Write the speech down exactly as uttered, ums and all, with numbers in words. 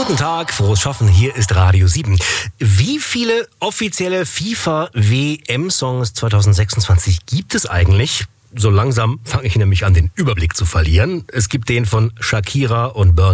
Guten Tag, frohes Schaffen, hier ist Radio sieben. Wie viele offizielle FIFA-W M-Songs zwanzig sechsundzwanzig gibt es eigentlich? So langsam fange ich nämlich an, den Überblick zu verlieren. Es gibt den von Shakira und Burna